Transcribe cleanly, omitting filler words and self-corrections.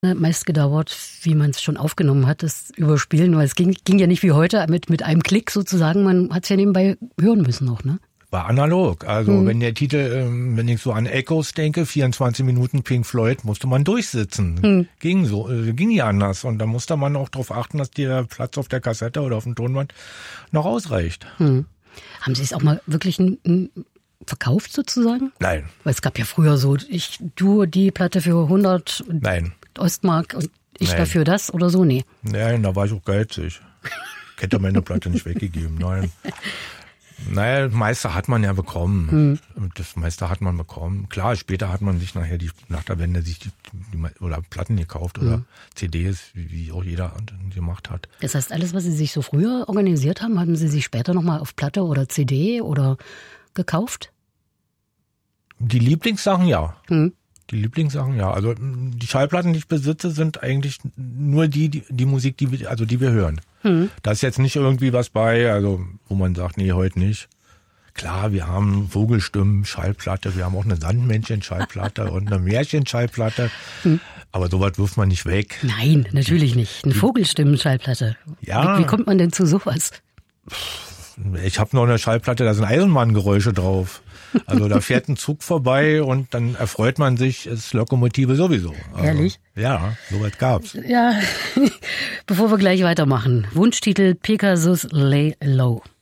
meist gedauert, wie man es schon aufgenommen hat, das Überspielen, weil es ging ja nicht wie heute mit einem Klick sozusagen, man hat es ja nebenbei hören müssen noch, ne? War analog. Also wenn der Titel, wenn ich so an Echoes denke, 24 Minuten Pink Floyd, musste man durchsitzen. Ging ja anders. Und da musste man auch darauf achten, dass der Platz auf der Kassette oder auf dem Tonband noch ausreicht. Haben Sie es auch mal wirklich verkauft sozusagen? Nein. Weil es gab ja früher so, du die Platte für 100 Nein. Ostmark und ich dafür das oder so, nee. Nein, da war ich auch geizig. Ich hätte meine Platte nicht weggegeben, nein. Naja, das meiste hat man ja bekommen. Das meiste hat man bekommen. Klar, später hat man sich nach der Wende die oder Platten gekauft oder CDs, wie auch jeder gemacht hat. Das heißt, alles, was Sie sich so früher organisiert haben Sie sich später nochmal auf Platte oder CD oder gekauft? Die Lieblingssachen, ja. Die Lieblingssachen, ja. Also die Schallplatten, die ich besitze, sind eigentlich nur die Musik, die wir hören. Da ist jetzt nicht irgendwie was bei, also wo man sagt, nee, heute nicht. Klar, wir haben Vogelstimmen, Schallplatte, wir haben auch eine Sandmännchen-Schallplatte und eine Märchen-Schallplatte. Aber sowas wirft man nicht weg. Nein, natürlich nicht. Eine Vogelstimmen-Schallplatte. Ja. Wie kommt man denn zu sowas? Ich habe noch eine Schallplatte, da sind Eisenbahngeräusche drauf. Also da fährt ein Zug vorbei und dann erfreut man sich, ist Lokomotive sowieso. Also, ehrlich? Ja, soweit gab's. Ja, bevor wir gleich weitermachen. Wunschtitel Pegasus Lay Low.